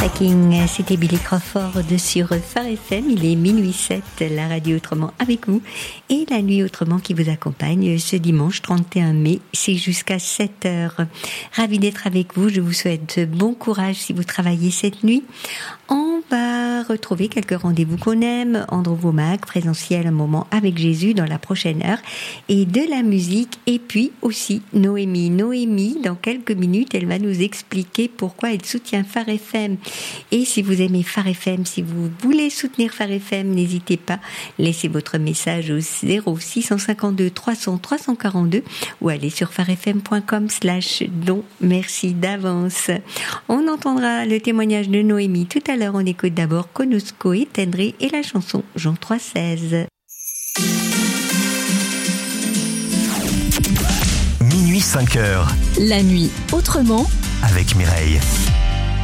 Tracking, c'était Billy Crawford sur Phare FM. Il est minuit 7, la radio autrement avec vous et la nuit autrement qui vous accompagne ce dimanche 31 mai. C'est jusqu'à 7h. Ravi d'être avec vous. Je vous souhaite bon courage si vous travaillez cette nuit. On va retrouver quelques rendez-vous qu'on aime. Andrew Womack, présentiel, un moment avec Jésus dans la prochaine heure et de la musique. Et puis aussi Noémie. Noémie, dans quelques minutes, elle va nous expliquer pourquoi elle soutient Phare FM. Et si vous aimez Phare FM, si vous voulez soutenir Phare FM, n'hésitez pas, laissez votre message au 0652 300 342 ou allez sur pharefm.com/don. Merci d'avance. On entendra le témoignage de Noémie tout à l'heure. On écoute d'abord Konosko et Tendré et la chanson Jean 3,16. Minuit 5h. La nuit autrement avec Mireille.